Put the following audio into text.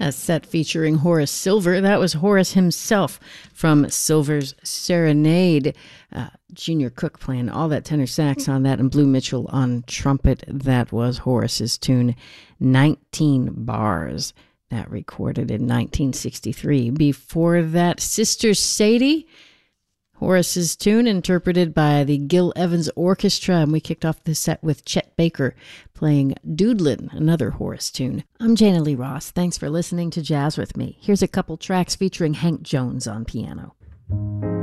A set featuring Horace Silver. That was Horace himself from Silver's Serenade. Junior Cook playing all that tenor sax on that, and Blue Mitchell on trumpet. That was Horace's tune, 19 Bars. That recorded in 1963. Before that, Sister Sadie, Horace's tune interpreted by the Gil Evans Orchestra, and we kicked off the set with Chet Baker playing Doodlin', another Horace tune. I'm Jana Lee Ross. Thanks for listening to Jazz with Me. Here's a couple tracks featuring Hank Jones on piano.